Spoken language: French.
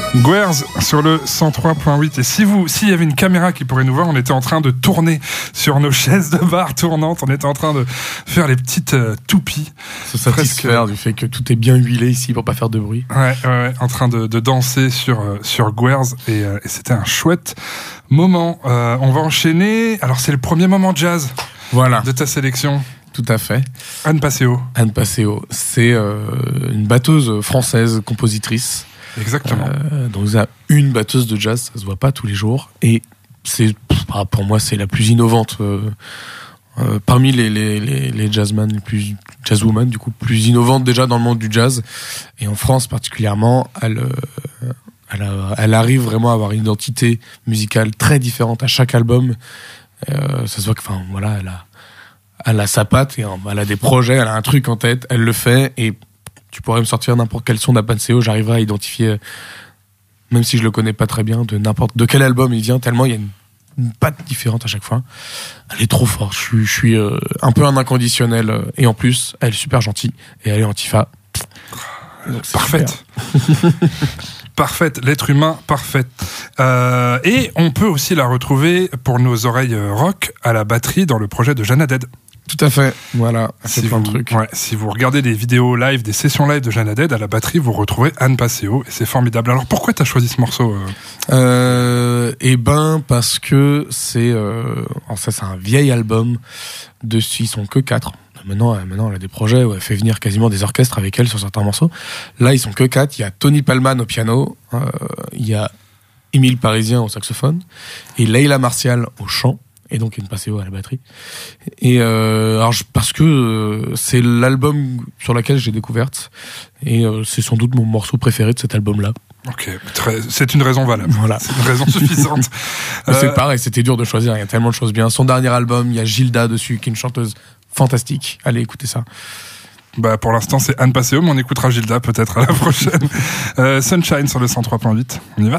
Guers sur le 103.8. Et s'il y avait une caméra qui pourrait nous voir, on était en train de tourner sur nos chaises de bar tournantes. On était en train de faire les petites toupies. Se satisfaire du fait que tout est bien huilé ici pour pas faire de bruit. Ouais, en train de danser sur Guers. Et c'était un chouette moment. On va enchaîner. Alors, c'est le premier moment jazz de ta sélection. Tout à fait. Anne Passeo. Anne Passeo, c'est une batteuse française, compositrice. Exactement. Donc il y a une batteuse de jazz, ça se voit pas tous les jours, et c'est pour moi c'est la plus innovante parmi les jazzman, les plus jazzwoman du coup, plus innovante déjà dans le monde du jazz, et en France particulièrement, elle arrive vraiment à avoir une identité musicale très différente à chaque album. Ça se voit que, enfin voilà, elle a sa patte, et elle a des projets, elle a un truc en tête, elle le fait, et tu pourrais me sortir n'importe quel son d'Anne Passeo, j'arriverai à identifier, même si je le connais pas très bien, de quel album il vient, tellement il y a une patte différente à chaque fois. Elle est trop forte, je suis un peu un inconditionnel, et en plus, elle est super gentille, et elle est Antifa. Parfaite. Parfaite, l'être humain parfaite. Et on peut aussi la retrouver pour nos oreilles rock à la batterie dans le projet de Jeanne Haddad. Tout à fait, voilà, c'est plein de trucs. Ouais, si vous regardez des vidéos live, des sessions live de Jeanne Haddad, à la batterie, vous retrouvez Anne Passeo, et c'est formidable. Alors pourquoi t'as choisi ce morceau Parce que c'est un vieil album, ils sont que 4. Maintenant, elle a des projets où elle fait venir quasiment des orchestres avec elle sur certains morceaux. Là, ils sont que 4. Il y a Tony Pallman au piano, il y a Émile Parisien au saxophone, et Leila Martial au chant, et donc une Passeo à la batterie. Et parce que c'est l'album sur lequel j'ai découverte, et c'est sans doute mon morceau préféré de cet album-là. Ok, c'est une raison valable. Voilà. C'est une raison suffisante. C'est pareil, c'était dur de choisir, il y a tellement de choses bien. Son dernier album, il y a Gilda dessus, qui est une chanteuse fantastique. Allez, écoutez ça. Pour l'instant, c'est Anne Passeo, mais on écoutera Gilda peut-être à la prochaine. Sunshine sur le 103.8. On y va ?